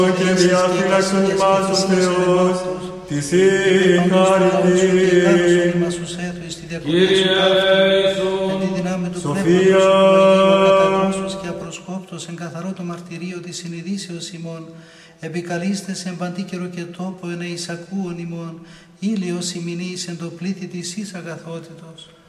Και διαφύλαξον ημάς ο Θεός, της η χάρητη. Κύριε Ιησού, Σοφία. Και απροσκόπτος εν καθαρό το μαρτυρίο της συνειδήσεως ημών, επικαλείστε σε παντή καιρο και τόπο εν εισακούων ημών, ήλιος ημινής εν το πλήθη της εις αγαθότητος.